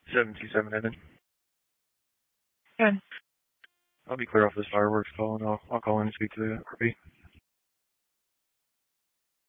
727 Evan. Good. I'll be clear off this fireworks call, and I'll call in and speak to the RP.